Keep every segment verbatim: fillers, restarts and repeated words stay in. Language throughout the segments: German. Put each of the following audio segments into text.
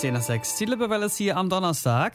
zehn nach sechs. Die Lippewelle ist hier am Donnerstag.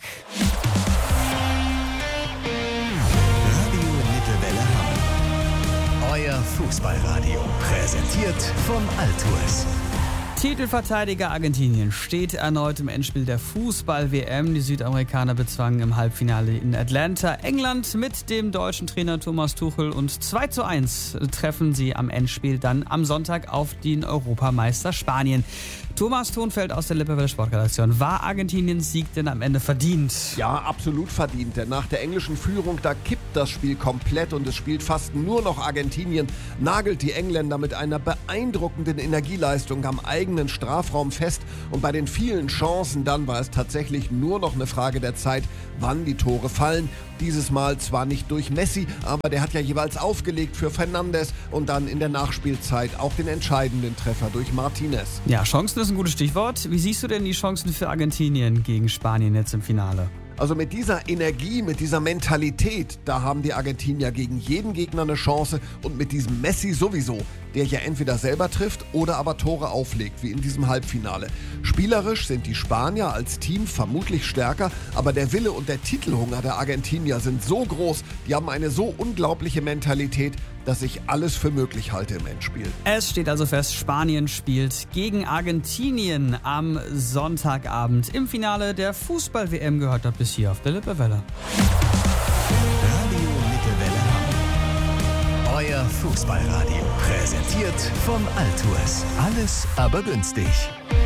Radio Lippewelle Hamm. Euer Fußballradio. Präsentiert von Altours. Titelverteidiger Argentinien steht erneut im Endspiel der Fußball-W M. Die Südamerikaner bezwangen im Halbfinale in Atlanta England mit dem deutschen Trainer Thomas Tuchel und zwei zu eins treffen sie am Endspiel dann am Sonntag auf den Europameister Spanien. Thomas Thonfeld aus der Lippewelle Sportredaktion. War Argentiniens Sieg denn am Ende verdient? Ja, absolut verdient, denn nach der englischen Führung, da kippt das Spiel komplett und es spielt fast nur noch Argentinien, nagelt die Engländer mit einer beeindruckenden Energieleistung am eigenen Strafraum fest und bei den vielen Chancen dann war es tatsächlich nur noch eine Frage der Zeit, wann die Tore fallen. Dieses Mal zwar nicht durch Messi, aber der hat ja jeweils aufgelegt für Fernandes und dann in der Nachspielzeit auch den entscheidenden Treffer durch Martinez. Ja, Chancen ist ein gutes Stichwort. Wie siehst du denn die Chancen für Argentinien gegen Spanien jetzt im Finale? Also mit dieser Energie, mit dieser Mentalität, da haben die Argentinier gegen jeden Gegner eine Chance und mit diesem Messi sowieso, der ja entweder selber trifft oder aber Tore auflegt, wie in diesem Halbfinale. Spielerisch sind die Spanier als Team vermutlich stärker, aber der Wille und der Titelhunger der Argentinier sind so groß, die haben eine so unglaubliche Mentalität, dass ich alles für möglich halte im Endspiel. Es steht also fest, Spanien spielt gegen Argentinien am Sonntagabend im Finale der Fußball-W M. Gehört habt bis hier auf der Lippewelle. Radio Lippewelle Hamm. Euer Fußballradio. Präsentiert von Altours. Alles aber günstig.